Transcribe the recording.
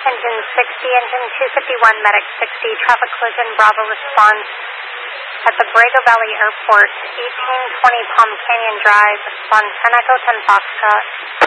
Engine 60, Engine 251, Medic 60, traffic collision, Bravo response at the Borrego Valley Airport, 1820 Palm Canyon Drive, respond 10 Echo 10 Foxtrot.